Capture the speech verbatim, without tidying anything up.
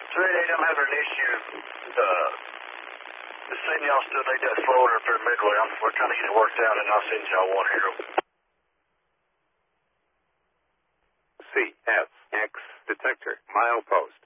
three eight eight, I'm having an issue. Uh, just saying y'all still need that floater up there midway. I'm, we're trying to get it worked out, and I'll send y'all one here. C S X detector, milepost.